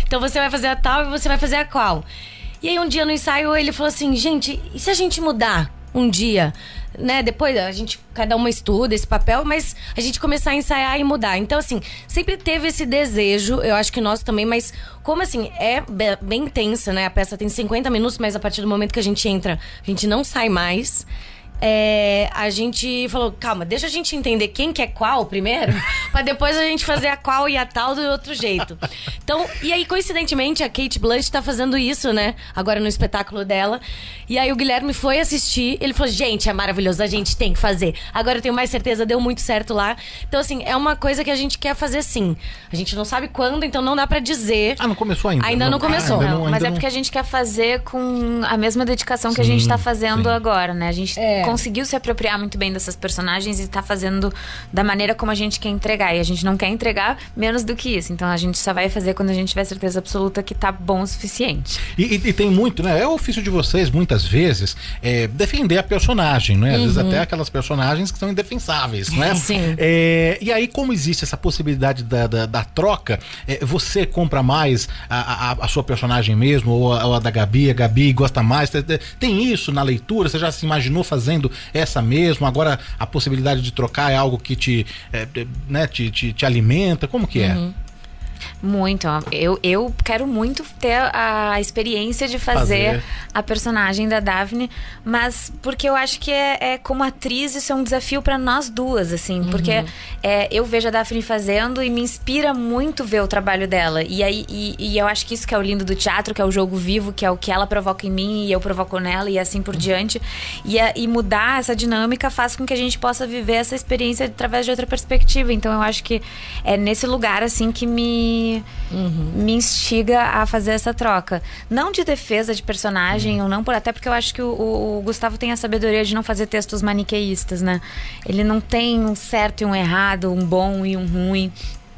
Então você vai fazer a tal e você vai fazer a qual. E aí um dia no ensaio ele falou assim, gente, e se a gente mudar um dia, né? Depois cada uma estuda esse papel, mas a gente começar a ensaiar e mudar. Então, assim, sempre teve esse desejo, eu acho que nós também, mas como assim, é bem intensa, né? A peça tem 50 minutos, mas a partir do momento que a gente entra, a gente não sai mais. A gente falou, calma, deixa a gente entender quem que é qual primeiro, pra depois a gente fazer a qual e a tal do outro jeito. Então, e aí, coincidentemente, a Cate Blanchett tá fazendo isso, né? Agora no espetáculo dela. E aí o Guilherme foi assistir, ele falou, gente, é maravilhoso, a gente tem que fazer. Agora eu tenho mais certeza, deu muito certo lá. Então, assim, é uma coisa que a gente quer fazer sim. A gente não sabe quando, então não dá pra dizer. Não começou ainda? Ainda não começou. Mas é porque a gente quer fazer com a mesma dedicação que a gente tá fazendo agora, né? A gente conseguiu se apropriar muito bem dessas personagens e tá fazendo da maneira como a gente quer entregar. E a gente não quer entregar menos do que isso. Então a gente só vai fazer quando a gente tiver certeza absoluta que tá bom o suficiente. E tem muito, né? É o ofício de vocês, muitas vezes, defender a personagem, né? Às vezes até aquelas personagens que são indefensáveis, né? Sim. E aí, como existe essa possibilidade da troca, você compra mais a sua personagem mesmo, ou a da Gabi, a Gabi gosta mais? Tem isso na leitura? Você já se imaginou fazendo essa mesmo? Agora a possibilidade de trocar é algo que te alimenta? Como que é? Muito. Eu quero muito ter a experiência de fazer a personagem da Daphne, mas porque eu acho que como atriz isso é um desafio para nós duas, assim, porque eu vejo a Daphne fazendo e me inspira muito ver o trabalho dela. E eu acho que isso que é o lindo do teatro, que é o jogo vivo, que é o que ela provoca em mim e eu provoco nela e assim por diante. E mudar essa dinâmica faz com que a gente possa viver essa experiência através de outra perspectiva. Então eu acho que é nesse lugar, assim, que me instiga a fazer essa troca. Não de defesa de personagem, ou não, até porque eu acho que o Gustavo tem a sabedoria de não fazer textos maniqueístas, né? Ele não tem um certo e um errado, um bom e um ruim.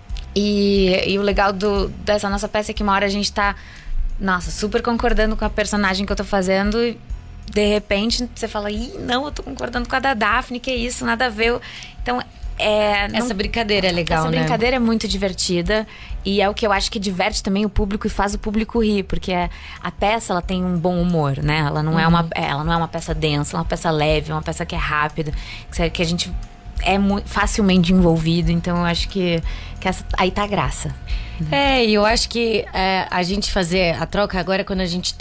E o legal dessa nossa peça é que uma hora a gente tá, super concordando com a personagem que eu tô fazendo e de repente você fala, não, eu tô concordando com a da Daphne, que isso, nada a ver. Então essa brincadeira é legal, né? Essa brincadeira é muito divertida e é o que eu acho que diverte também o público e faz o público rir, porque a peça, ela tem um bom humor, né? Ela não é uma peça densa, ela é uma peça leve, é uma peça que é rápida, que a gente é facilmente envolvido, então eu acho que aí tá a graça. E eu acho que a gente fazer a troca agora quando a gente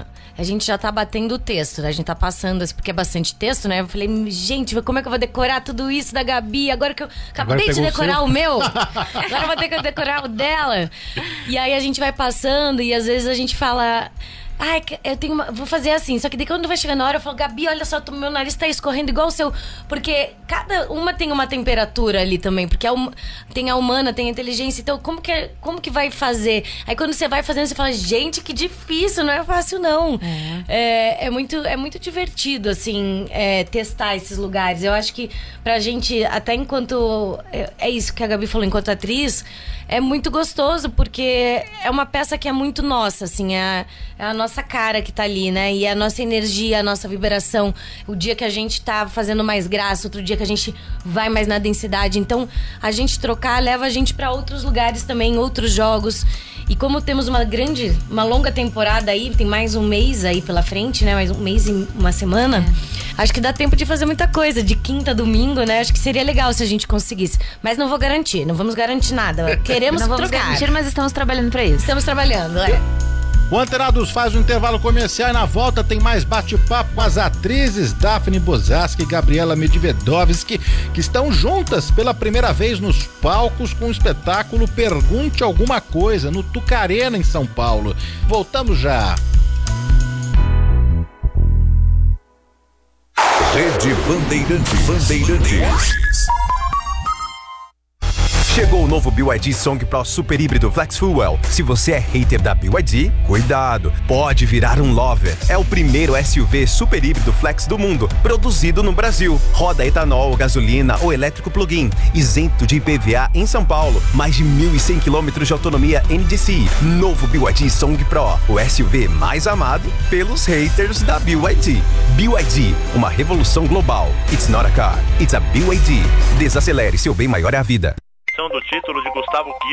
já tá batendo o texto, né? A gente tá passando, porque é bastante texto, né? Eu falei, gente, como é que eu vou decorar tudo isso da Gabi? Agora que eu acabei de decorar o meu, agora eu vou ter que decorar o dela. E aí a gente vai passando e às vezes a gente fala... vou fazer assim. Só que daí quando vai chegando na hora eu falo, Gabi, olha só, meu nariz tá escorrendo igual o seu. Porque cada uma tem uma temperatura ali também. Porque tem a humana, tem a inteligência. Então como que vai fazer? Aí quando você vai fazendo, você fala, gente, que difícil, não é fácil não. É muito divertido, assim, testar esses lugares. Eu acho que pra gente, até enquanto... É isso que a Gabi falou, enquanto atriz... É muito gostoso, porque é uma peça que é muito nossa, assim, é a nossa cara que tá ali, né? E a nossa energia, a nossa vibração. O dia que a gente tá fazendo mais graça, outro dia que a gente vai mais na densidade. Então, a gente trocar leva a gente pra outros lugares também, outros jogos. E como temos uma longa temporada aí, tem mais um mês aí pela frente, né? Mais um mês e uma semana. Acho que dá tempo de fazer muita coisa, de quinta a domingo, né? Acho que seria legal se a gente conseguisse. Mas não vamos garantir nada. Queremos trocar. Não vamos garantir, mas estamos trabalhando pra isso. Estamos trabalhando, O Antenados faz um intervalo comercial e na volta tem mais bate-papo com as atrizes Daphne Bozasky e Gabriela Medvedovsky, que estão juntas pela primeira vez nos palcos com o espetáculo Pergunte Alguma Coisa, no Tucarena, em São Paulo. Voltamos já. Rede Bandeirantes. Chegou o novo BYD Song Pro Super Híbrido Flex Fuel. Se você é hater da BYD, cuidado, pode virar um lover. É o primeiro SUV super híbrido flex do mundo, produzido no Brasil. Roda etanol, gasolina ou elétrico plug-in, isento de IPVA em São Paulo. Mais de 1.100 km de autonomia NDC. Novo BYD Song Pro, o SUV mais amado pelos haters da BYD. BYD, uma revolução global. It's not a car, it's a BYD. Desacelere, seu bem maior é a vida. Do título de Gustavo